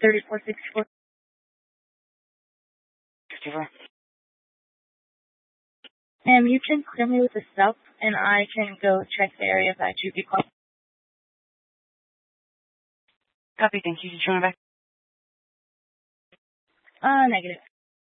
3464. 64. You can clear me with the stuff, and I can go check the area that you'd be calling. Copy, thank you. Just run back. Negative.